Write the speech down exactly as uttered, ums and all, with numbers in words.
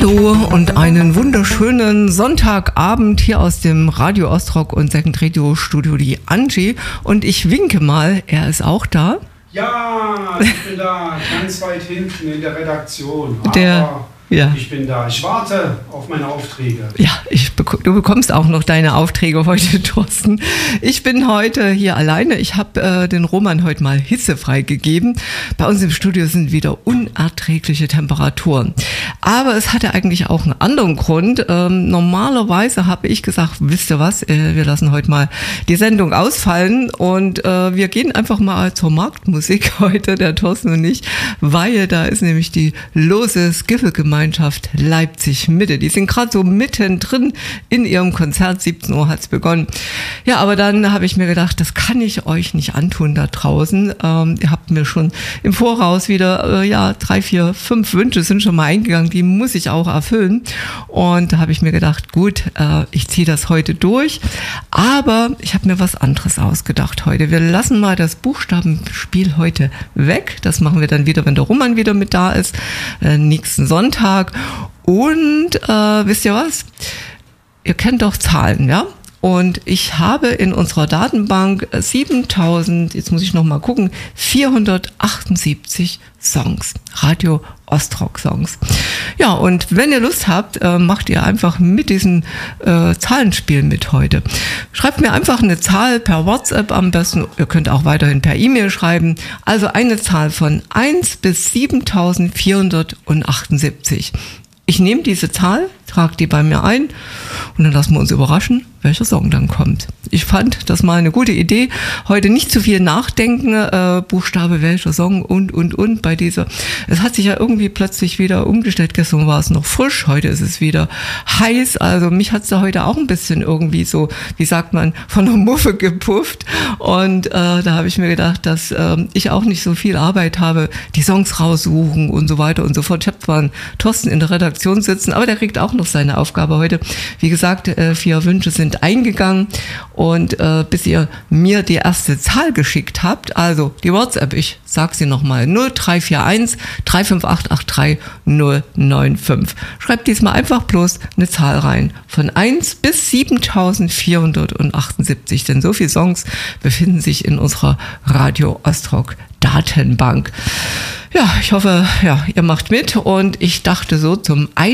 Hallo und einen wunderschönen Sonntagabend hier aus dem Radio Ostrock und Second Radio Studio, die Angie. Und ich winke mal, er ist auch da. Ja, ich bin da ganz weit hinten in der Redaktion. Aber der, ja. ich bin da. Ich warte auf meine Aufträge. Ja, ich bek- du bekommst auch noch deine Aufträge heute, Thorsten. Ich bin heute hier alleine. Ich habe äh, den Roman heute mal hitzefrei gegeben. Bei uns im Studio sind wieder unerträgliche Temperaturen. Aber es hatte eigentlich auch einen anderen Grund. Ähm, normalerweise habe ich gesagt, wisst ihr was, äh, wir lassen heute mal die Sendung ausfallen und äh, wir gehen einfach mal zur Marktmusik heute, der Thorsten und ich, weil da ist nämlich die lose Skiffle-Gemeinschaft Leipzig-Mitte. Die sind gerade so mittendrin in ihrem Konzert, siebzehn Uhr hat's begonnen. Ja, aber dann habe ich mir gedacht, das kann ich euch nicht antun da draußen. Ähm, ihr habt mir schon im Voraus wieder, äh, ja, drei, vier, fünf Wünsche sind schon mal eingegangen, die muss ich auch erfüllen. Und da habe ich mir gedacht, gut, äh, ich ziehe das heute durch. Aber ich habe mir was anderes ausgedacht heute. Wir lassen mal das Buchstabenspiel heute weg. Das machen wir dann wieder, wenn der Roman wieder mit da ist, äh, nächsten Sonntag. Und äh, wisst ihr was? Ihr kennt doch Zahlen, ja? Und ich habe in unserer Datenbank siebentausend, jetzt muss ich noch mal gucken, vierhundertachtundsiebzig Songs, Radio Ostrock Songs. Ja, und wenn ihr Lust habt, äh, macht ihr einfach mit diesem äh, Zahlenspiel mit heute. Schreibt mir einfach eine Zahl per WhatsApp am besten. Ihr könnt auch weiterhin per E-Mail schreiben. Also eine Zahl von eins bis siebentausendvierhundertachtundsiebzig. Ich nehme diese Zahl, trage die bei mir ein und dann lassen wir uns überraschen, welcher Song dann kommt. Ich fand das mal eine gute Idee. Heute nicht zu viel nachdenken, äh, Buchstabe, welcher Song und, und, und bei dieser. Es hat sich ja irgendwie plötzlich wieder umgestellt. Gestern war es noch frisch, heute ist es wieder heiß. Also mich hat es da heute auch ein bisschen irgendwie so, wie sagt man, von der Muffe gepufft. Und äh, da habe ich mir gedacht, dass äh, ich auch nicht so viel Arbeit habe, die Songs raussuchen und so weiter und so fort. Ich habe zwar einen Thorsten in der Redaktion sitzen, aber der kriegt auch noch seine Aufgabe heute. Wie gesagt, äh, vier Wünsche sind eingegangen und äh, bis ihr mir die erste Zahl geschickt habt, also die WhatsApp, ich sag sie nochmal, null drei vier eins drei fünf acht acht drei null neun fünf. Schreibt diesmal einfach bloß eine Zahl rein, von eins bis siebentausendvierhundertachtundsiebzig, denn so viele Songs befinden sich in unserer Radio Ostrock Datenbank. Ja, ich hoffe, ja, ihr macht mit und ich dachte so zum